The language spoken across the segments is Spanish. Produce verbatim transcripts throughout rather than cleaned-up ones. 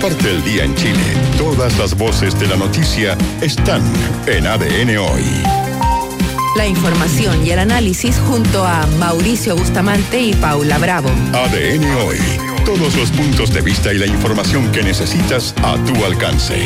Parte el día en Chile. Todas las voces de la noticia están en A D N Hoy. La información y el análisis junto a Mauricio Bustamante y Paula Bravo. A D N Hoy. Todos los puntos de vista y la información que necesitas a tu alcance.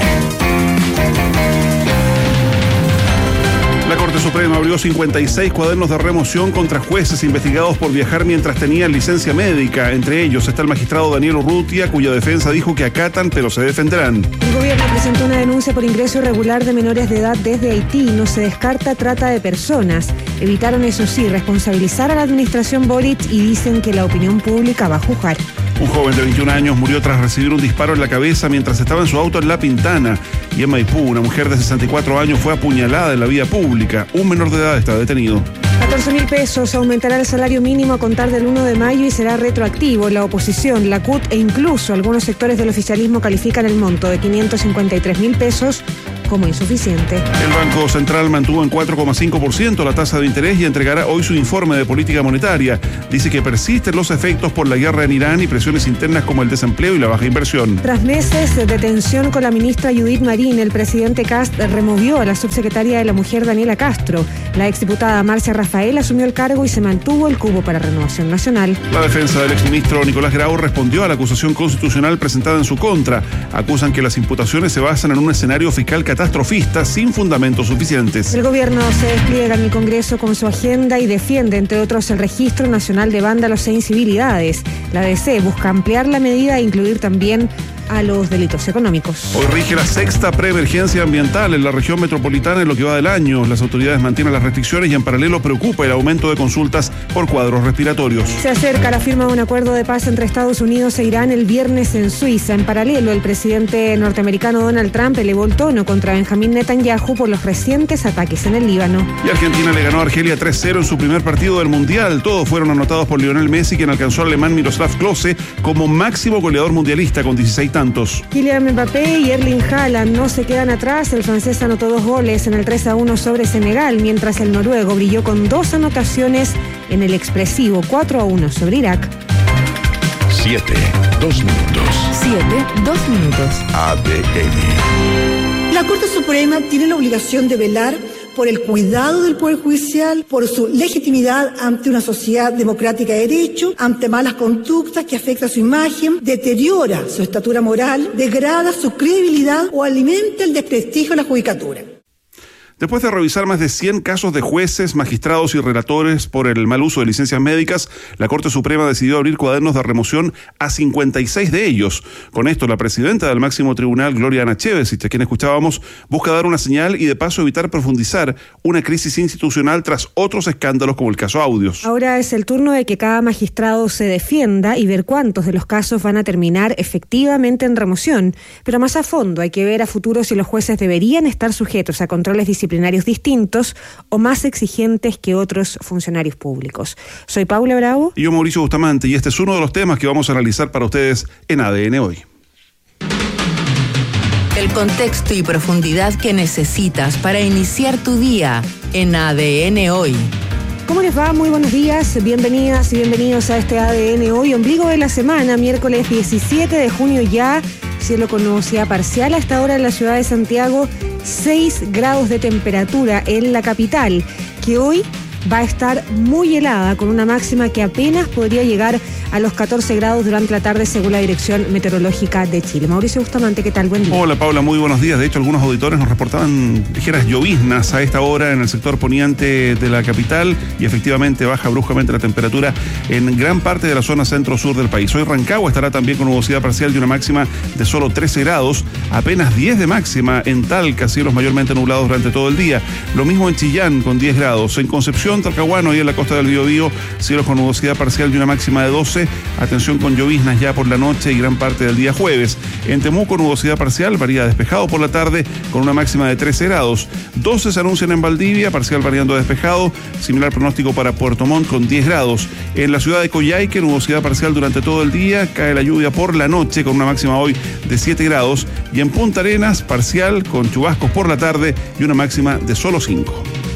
La Corte Suprema abrió cincuenta y seis cuadernos de remoción contra jueces investigados por viajar mientras tenían licencia médica. Entre ellos está el magistrado Daniel Urrutia, cuya defensa dijo que acatan, pero se defenderán. El gobierno presentó una denuncia por ingreso irregular de menores de edad desde Haití. No se descarta trata de personas. Evitaron, eso sí, responsabilizar a la administración Boric y dicen que la opinión pública va a juzgar. Un joven de veintiún años murió tras recibir un disparo en la cabeza mientras estaba en su auto en La Pintana. Y en Maipú, una mujer de sesenta y cuatro años fue apuñalada en la vía pública. Un menor de edad está detenido. catorce mil pesos aumentará el salario mínimo a contar del uno de mayo y será retroactivo. La oposición, la C U T e incluso algunos sectores del oficialismo califican el monto de quinientos cincuenta y tres mil pesos como insuficiente. El Banco Central mantuvo en cuatro coma cinco por ciento la tasa de interés y entregará hoy su informe de política monetaria. Dice que persisten los efectos por la guerra en Irán y presiones internas como el desempleo y la baja inversión. Tras meses de tensión con la ministra Judith Marín, el presidente Kast removió a la subsecretaria de la Mujer Daniela Castro. La exdiputada Marcia Rafael asumió el cargo y se mantuvo el cupo para Renovación Nacional. La defensa del exministro Nicolás Grau respondió a la acusación constitucional presentada en su contra. Acusan que las imputaciones se basan en un escenario fiscal catastrofista sin fundamentos suficientes. El gobierno se despliega en el Congreso con su agenda y defiende, entre otros, el Registro Nacional de Vándalos e Incivilidades. La D C busca ampliar la medida e incluir también a los delitos económicos. Hoy rige la sexta preemergencia ambiental en la región metropolitana en lo que va del año. Las autoridades mantienen las restricciones y en paralelo preocupa el aumento de consultas por cuadros respiratorios. Se acerca la firma de un acuerdo de paz entre Estados Unidos e Irán el viernes en Suiza. En paralelo, el presidente norteamericano Donald Trump elevó el tono contra Benjamín Netanyahu por los recientes ataques en el Líbano. Y Argentina le ganó a Argelia tres cero en su primer partido del Mundial. Todos fueron anotados por Lionel Messi, quien alcanzó al alemán Miroslav Klose como máximo goleador mundialista con dieciséis tantos. Kylian Mbappé y Erling Haaland no se quedan atrás. El francés anotó dos goles en el tres a uno sobre Senegal, mientras el noruego brilló con dos anotaciones en el expresivo cuatro a uno sobre Irak. Siete, dos minutos. Siete, dos minutos. A D N. La Corte Suprema tiene la obligación de velar por el cuidado del Poder Judicial, por su legitimidad ante una sociedad democrática de derecho, ante malas conductas que afectan su imagen, deteriora su estatura moral, degrada su credibilidad o alimenta el desprestigio de la judicatura. Después de revisar más de cien casos de jueces, magistrados y relatores por el mal uso de licencias médicas, la Corte Suprema decidió abrir cuadernos de remoción a cincuenta y seis de ellos. Con esto, la presidenta del máximo tribunal, Gloria Ana Chévez, a quien escuchábamos, busca dar una señal y de paso evitar profundizar una crisis institucional tras otros escándalos como el caso Audios. Ahora es el turno de que cada magistrado se defienda y ver cuántos de los casos van a terminar efectivamente en remoción. Pero más a fondo hay que ver a futuro si los jueces deberían estar sujetos a controles disciplinarios disciplinarios distintos o más exigentes que otros funcionarios públicos. Soy Paula Bravo. Y yo, Mauricio Bustamante, y este es uno de los temas que vamos a analizar para ustedes en A D N Hoy. El contexto y profundidad que necesitas para iniciar tu día en A D N Hoy. ¿Cómo les va? Muy buenos días, bienvenidas y bienvenidos a este A D N Hoy, ombligo de la semana, miércoles diecisiete de junio ya, cielo con nubosidad parcial a esta hora en la ciudad de Santiago, seis grados de temperatura en la capital, que hoy va a estar muy helada, con una máxima que apenas podría llegar a los catorce grados durante la tarde, según la Dirección Meteorológica de Chile. Mauricio Bustamante, ¿qué tal? Buen día. Hola, Paula, muy buenos días. De hecho, algunos auditores nos reportaban ligeras lloviznas a esta hora en el sector poniente de la capital y efectivamente baja bruscamente la temperatura en gran parte de la zona centro-sur del país. Hoy Rancagua estará también con nubosidad parcial y una máxima de solo trece grados, apenas diez de máxima en Talca, cielos mayormente nublados durante todo el día. Lo mismo en Chillán con diez grados. En Concepción, Talcahuano y en la costa del Biobío, cielos con nubosidad parcial y una máxima de doce. Atención con lloviznas ya por la noche y gran parte del día jueves. En Temuco, nubosidad parcial, varía despejado por la tarde con una máxima de trece grados. doce se anuncian en Valdivia, parcial variando a despejado. Similar pronóstico para Puerto Montt con diez grados. En la ciudad de Coyhaique, nubosidad parcial durante todo el día. Cae la lluvia por la noche con una máxima hoy de siete grados. Y en Punta Arenas, parcial con chubascos por la tarde y una máxima de solo cinco.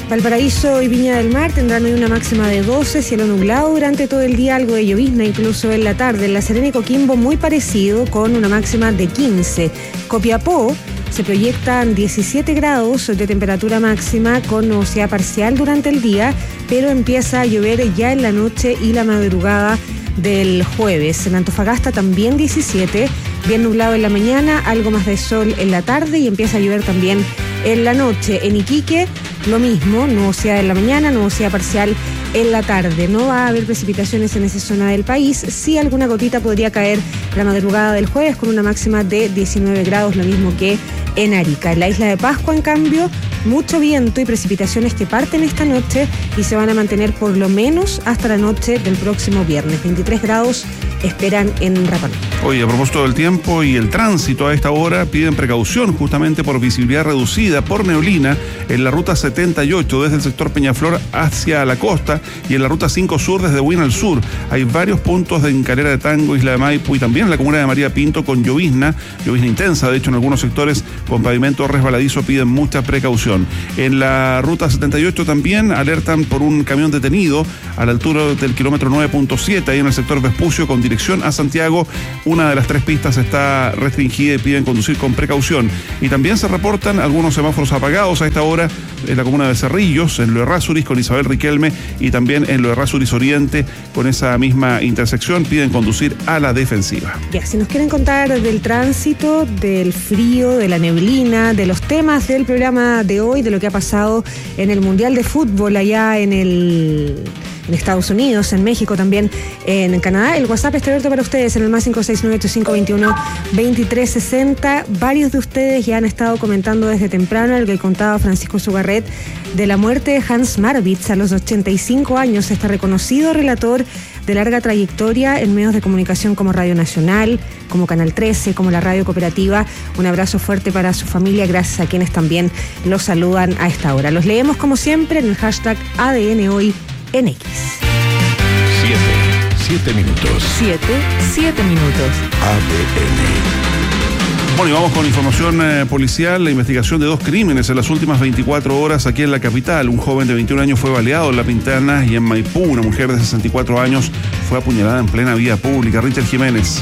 Valparaíso y Viña del Mar tendrán hoy una máxima de doce, cielo nublado durante todo el día, algo de llovizna incluso en la tarde. En La Serena y Coquimbo muy parecido, con una máxima de quince. Copiapó se proyectan diecisiete grados de temperatura máxima con nubosidad parcial durante el día, pero empieza a llover ya en la noche y la madrugada del jueves. En Antofagasta también diecisiete, bien nublado en la mañana, algo más de sol en la tarde y empieza a llover también en la noche. En Iquique lo mismo, nubosidad en la mañana, nubosidad parcial en la tarde. No va a haber precipitaciones en esa zona del país. Sí, alguna gotita podría caer la madrugada del jueves con una máxima de diecinueve grados, lo mismo que en Arica. En la isla de Pascua, en cambio, mucho viento y precipitaciones que parten esta noche y se van a mantener por lo menos hasta la noche del próximo viernes. veintitrés grados esperan en Rapa Nui. Oye, a propósito del tiempo y el tránsito a esta hora, piden precaución justamente por visibilidad reducida por neblina en la ruta setenta y ocho desde el sector Peñaflor hacia la costa y en la ruta cinco sur desde Buin al sur. Hay varios puntos de Calera de Tango, Isla de Maipo y también en la comuna de María Pinto con llovizna, llovizna intensa, de hecho en algunos sectores con pavimento resbaladizo piden mucha precaución. En la ruta setenta y ocho también alertan por un camión detenido a la altura del kilómetro nueve punto siete, ahí en el sector Vespucio con dirección a Santiago. Una de las tres pistas está restringida y piden conducir con precaución. Y también se reportan algunos semáforos apagados a esta hora en la comuna de Cerrillos, en Lo Errázuriz con Isabel Riquelme y también en Lo Errázuriz Oriente con esa misma intersección, piden conducir a la defensiva. Ya, si nos quieren contar del tránsito, del frío, de la neblina, de los temas del programa de hoy, de lo que ha pasado en el Mundial de Fútbol allá en el... en Estados Unidos, en México, también en Canadá. El WhatsApp está abierto para ustedes en el más cinco seis nueve ocho cinco dos uno dos tres seis cero. Varios de ustedes ya han estado comentando desde temprano el que contaba Francisco Sugarret de la muerte de Hans Marwitz a los ochenta y cinco años, este reconocido relator de larga trayectoria en medios de comunicación como Radio Nacional, como Canal trece, como la Radio Cooperativa. Un abrazo fuerte para su familia, gracias a quienes también los saludan a esta hora. Los leemos como siempre en el hashtag A D N Hoy en X. Siete, siete minutos. Siete, siete minutos. A D N. Bueno, y vamos con información eh, policial. La investigación de dos crímenes en las últimas veinticuatro horas aquí en la capital. Un joven de veintiún años fue baleado en La Pintana y en Maipú. Una mujer de sesenta y cuatro años fue apuñalada en plena vía pública. Richard Jiménez.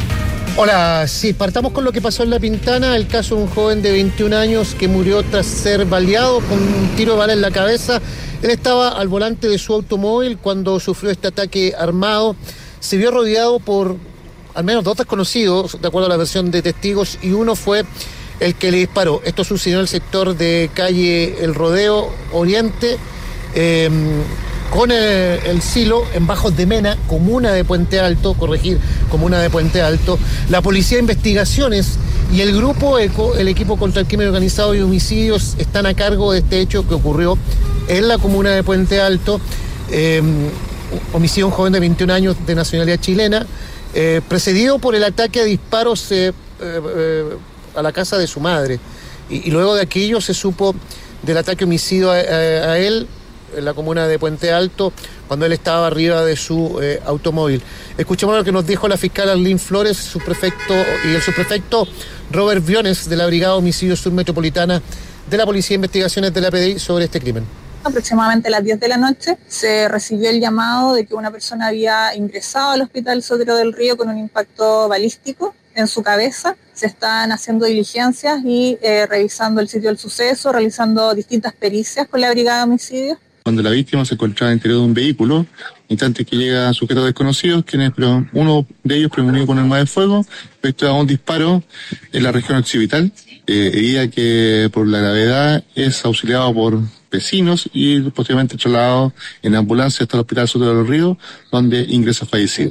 Hola, sí, partamos con lo que pasó en La Pintana, el caso de un joven de veintiún años que murió tras ser baleado con un tiro de bala en la cabeza. Él estaba al volante de su automóvil cuando sufrió este ataque armado. Se vio rodeado por al menos dos desconocidos, de acuerdo a la versión de testigos, y uno fue el que le disparó. Esto sucedió en el sector de calle El Rodeo Oriente, eh, con el, el Silo, en Bajos de Mena, comuna de Puente Alto, corregir, comuna de Puente Alto. La Policía de Investigaciones y el Grupo ECO, el equipo contra el crimen organizado y homicidios, están a cargo de este hecho que ocurrió en la comuna de Puente Alto. Eh, homicidio a un joven de veintiún años de nacionalidad chilena, eh, precedido por el ataque a disparos eh, eh, eh, a la casa de su madre. Y, y luego de aquello se supo del ataque homicidio a, a, a él en la comuna de Puente Alto, cuando él estaba arriba de su eh, automóvil. Escuchemos lo que nos dijo la fiscal Arlene Flores, subprefecto, y el subprefecto Robert Briones, de la Brigada Homicidio Sur Metropolitana de la Policía de Investigaciones de la P D I, sobre este crimen. Aproximadamente a las diez de la noche se recibió el llamado de que una persona había ingresado al Hospital Sotero del Río con un impacto balístico en su cabeza. Se están haciendo diligencias y eh, revisando el sitio del suceso, realizando distintas pericias con la Brigada de Homicidios. Cuando la víctima se encontraba en el interior de un vehículo, instante que llegan sujetos desconocidos, quienes, pero uno de ellos prevenido con arma de fuego, respecto a un disparo en la región occipital, eh, herida que por la gravedad es auxiliado por vecinos y posteriormente trasladado en ambulancia hasta el Hospital Sotero del Río, donde ingresa fallecido.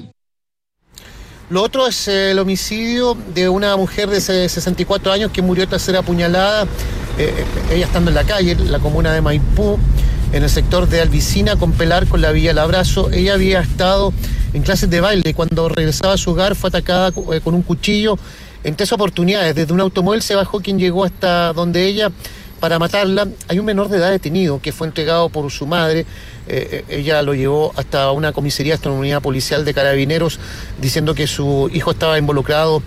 Lo otro es el homicidio de una mujer de sesenta y cuatro años que murió tras ser apuñalada, eh, ella estando en la calle, en la comuna de Maipú, en el sector de Alvicina, con Pelar, con la vía El Abrazo. Ella había estado en clases de baile y cuando regresaba a su hogar fue atacada con un cuchillo en tres oportunidades. Desde un automóvil se bajó quien llegó hasta donde ella para matarla. Hay un menor de edad detenido que fue entregado por su madre. Eh, ella lo llevó hasta una comisaría, hasta una unidad policial de Carabineros, diciendo que su hijo estaba involucrado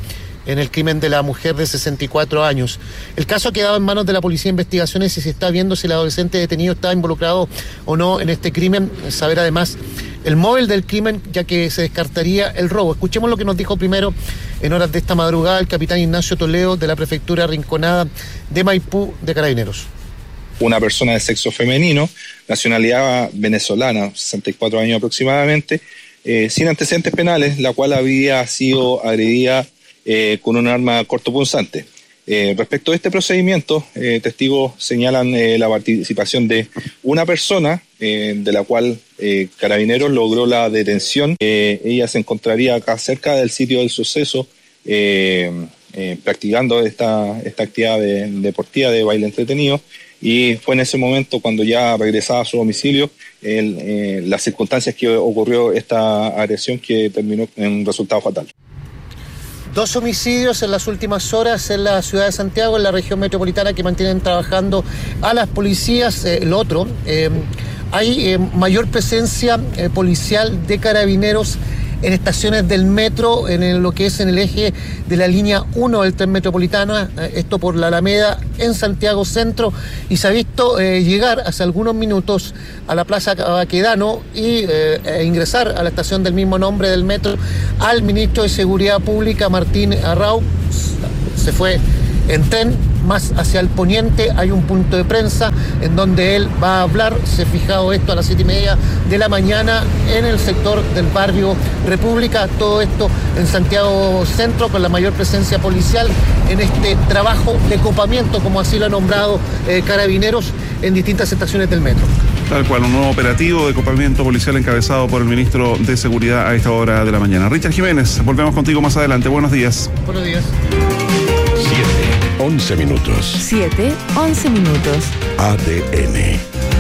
en el crimen de la mujer de sesenta y cuatro años. El caso ha quedado en manos de la Policía de Investigaciones y se está viendo si el adolescente detenido está involucrado o no en este crimen. Saber además el móvil del crimen, ya que se descartaría el robo. Escuchemos lo que nos dijo primero en horas de esta madrugada el capitán Ignacio Toledo de la Prefectura Rinconada de Maipú de Carabineros. Una persona de sexo femenino, nacionalidad venezolana, sesenta y cuatro años aproximadamente, eh, sin antecedentes penales, la cual había sido agredida eh, con un arma cortopunzante. Eh, respecto a este procedimiento, eh, testigos señalan eh, la participación de una persona, eh, de la cual eh, Carabineros logró la detención. Eh, ella se encontraría acá cerca del sitio del suceso, eh, eh, practicando esta, esta actividad de, deportiva de baile entretenido, y fue en ese momento cuando ya regresaba a su domicilio el, eh, las circunstancias que ocurrió esta agresión que terminó en un resultado fatal. Dos homicidios en las últimas horas en la ciudad de Santiago, en la región metropolitana, que mantienen trabajando a las policías. Eh, el otro, eh, hay eh, mayor presencia eh, policial de Carabineros en estaciones del metro, en el, lo que es en el eje de la línea uno del tren metropolitana, eh, esto por la Alameda en Santiago Centro, y se ha visto eh, llegar hace algunos minutos a la Plaza Baquedano y eh, e ingresar a la estación del mismo nombre del metro al ministro de Seguridad Pública, Martín Arrau. Se fue en tren más hacia el poniente, hay un punto de prensa en donde él va a hablar. Se ha fijado esto a las siete y media de la mañana en el sector del barrio República, todo esto en Santiago Centro, con la mayor presencia policial en este trabajo de copamiento, como así lo ha nombrado eh, Carabineros, en distintas estaciones del metro. Tal cual, un nuevo operativo de copamiento policial encabezado por el ministro de Seguridad a esta hora de la mañana. Richard Jiménez, volvemos contigo más adelante. Buenos días. Buenos días. once minutos. siete, once minutos. A D N.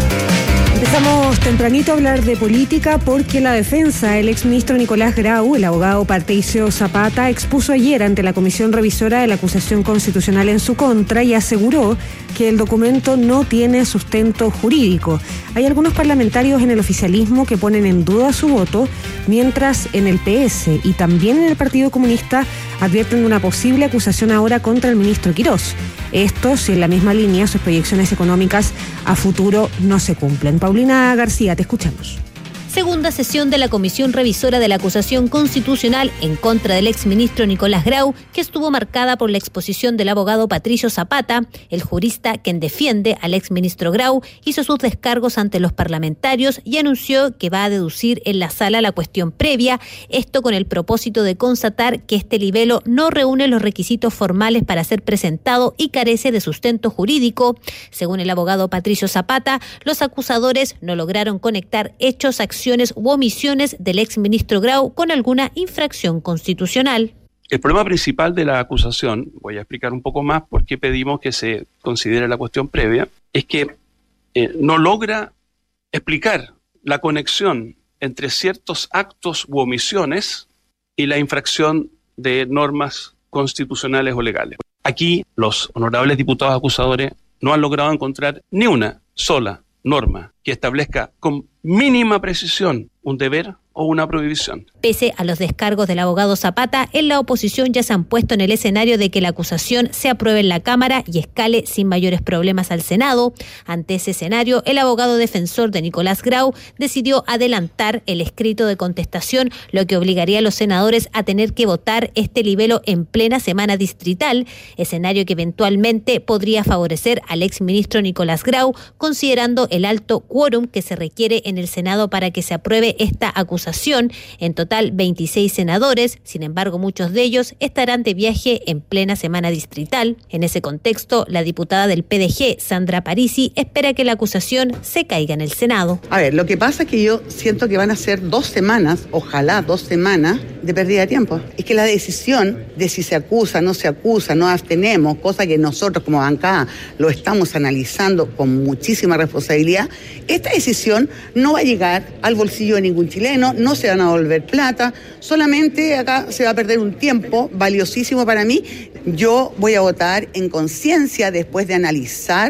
Empezamos tempranito a hablar de política porque la defensa, el exministro Nicolás Grau, el abogado Patricio Zapata, expuso ayer ante la comisión revisora de la acusación constitucional en su contra y aseguró que el documento no tiene sustento jurídico. Hay algunos parlamentarios en el oficialismo que ponen en duda su voto, mientras en el P S y también en el Partido Comunista advierten de una posible acusación ahora contra el ministro Quirós. Esto si en la misma línea sus proyecciones económicas a futuro no se cumplen. Paulina García, te escuchamos. Segunda sesión de la Comisión Revisora de la Acusación Constitucional en contra del exministro Nicolás Grau, que estuvo marcada por la exposición del abogado Patricio Zapata. El jurista, quien defiende al exministro Grau, hizo sus descargos ante los parlamentarios y anunció que va a deducir en la sala la cuestión previa, esto con el propósito de constatar que este libelo no reúne los requisitos formales para ser presentado y carece de sustento jurídico. Según el abogado Patricio Zapata, los acusadores no lograron conectar hechos, acciones u omisiones del exministro Grau con alguna infracción constitucional. El problema principal de la acusación, voy a explicar un poco más por qué pedimos que se considere la cuestión previa, es que eh, no logra explicar la conexión entre ciertos actos u omisiones y la infracción de normas constitucionales o legales. Aquí los honorables diputados acusadores no han logrado encontrar ni una sola norma que establezca con mínima precisión un deber o una prohibición. Pese a los descargos del abogado Zapata, en la oposición ya se han puesto en el escenario de que la acusación se apruebe en la Cámara y escale sin mayores problemas al Senado. Ante ese escenario, el abogado defensor de Nicolás Grau decidió adelantar el escrito de contestación, lo que obligaría a los senadores a tener que votar este libelo en plena semana distrital, escenario que eventualmente podría favorecer al exministro Nicolás Grau, considerando el alto quórum que se requiere en el Senado para que se apruebe esta acusación. En total, veintiséis senadores, sin embargo, muchos de ellos estarán de viaje en plena semana distrital. En ese contexto, la diputada del P D G, Sandra Parisi, espera que la acusación se caiga en el Senado. A ver, lo que pasa es que yo siento que van a ser dos semanas, ojalá dos semanas, de pérdida de tiempo. Es que la decisión de si se acusa, no se acusa, no abstenemos, cosa que nosotros como bancada lo estamos analizando con muchísima responsabilidad, esta decisión no va a llegar al bolsillo de ningún chileno, no se van a devolver plata, solamente acá se va a perder un tiempo valiosísimo para mí. Yo voy a votar en conciencia después de analizar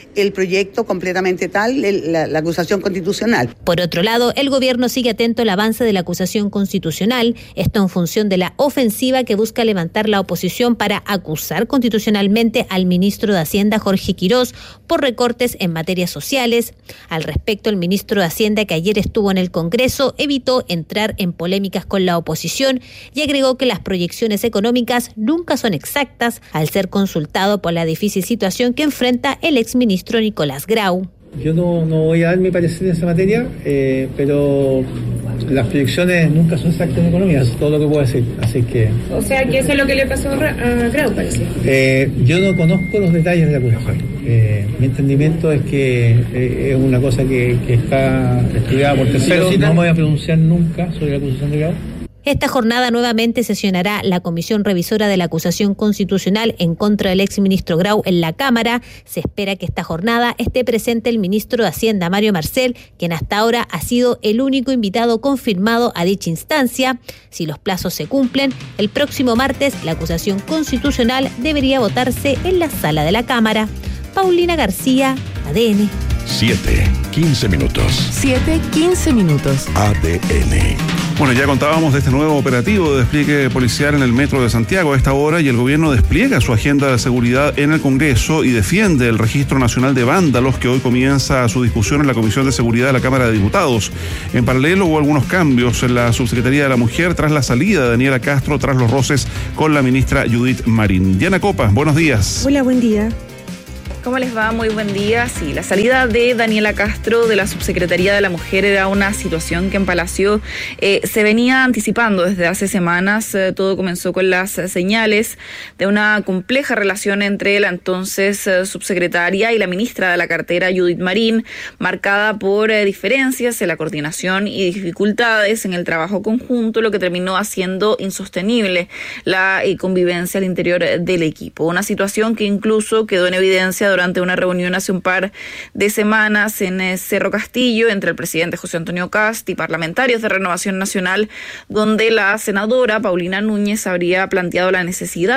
el proyecto completamente tal, el, la, la acusación constitucional. Por otro lado, el gobierno sigue atento al avance de la acusación constitucional, esto en función de la ofensiva que busca levantar la oposición para acusar constitucionalmente al ministro de Hacienda, Jorge Quirós, por recortes en materias sociales. Al respecto, el ministro de Hacienda, que ayer estuvo en el Congreso, evitó entrar en polémicas con la oposición y agregó que las proyecciones económicas nunca son exactas, al ser consultado por la difícil situación que enfrenta el exministro Nicolás Grau. Yo no, no voy a dar mi parecer en esa materia, eh, pero las proyecciones nunca son exactas en economía, eso es todo lo que puedo decir. Así que. O sea, que eso es lo que le pasó a Grau, parece. Eh, yo no conozco los detalles de la acusación. Eh, mi entendimiento es que eh, es una cosa que, que está estudiada por terceros. No me voy a pronunciar nunca sobre la acusación de Grau. Esta jornada nuevamente sesionará la Comisión Revisora de la Acusación Constitucional en contra del exministro Grau en la Cámara. Se espera que esta jornada esté presente el ministro de Hacienda, Mario Marcel, quien hasta ahora ha sido el único invitado confirmado a dicha instancia. Si los plazos se cumplen, el próximo martes la acusación constitucional debería votarse en la sala de la Cámara. Paulina García, A D N. siete, quince minutos. siete, quince minutos. A D N. Bueno, ya contábamos de este nuevo operativo de despliegue policial en el metro de Santiago a esta hora, y el gobierno despliega su agenda de seguridad en el Congreso y defiende el Registro Nacional de Vándalos, que hoy comienza su discusión en la Comisión de Seguridad de la Cámara de Diputados. En paralelo hubo algunos cambios en la Subsecretaría de la Mujer tras la salida de Daniela Castro tras los roces con la ministra Judith Marín. Diana Copa, buenos días. Hola, buen día. ¿Cómo les va? Muy buen día. Sí, la salida de Daniela Castro de la Subsecretaría de la Mujer era una situación que en Palacio eh, se venía anticipando desde hace semanas. Eh, todo comenzó con las eh, señales de una compleja relación entre la entonces eh, subsecretaria y la ministra de la cartera, Judith Marín, marcada por eh, diferencias en la coordinación y dificultades en el trabajo conjunto, lo que terminó haciendo insostenible la eh, convivencia al interior del equipo. Una situación que incluso quedó en evidencia durante una reunión hace un par de semanas en Cerro Castillo entre el presidente José Antonio Kast y parlamentarios de Renovación Nacional, donde la senadora Paulina Núñez habría planteado la necesidad